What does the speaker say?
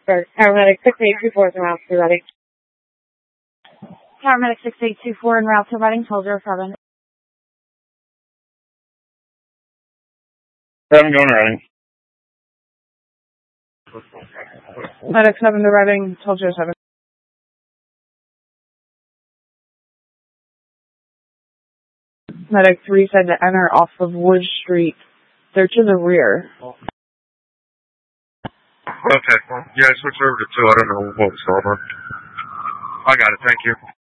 Paramedic 6824 is en route to Reading. Paramedic 6824 en route to Reading, Soldier 7. 7 going Reading. Medic 7 to Reading, Soldier 7. Medic 3 said to enter off of Wood Street. They're to the rear. Okay. Yeah, I switched over to 2. I don't know what was going on. I got it. Thank you.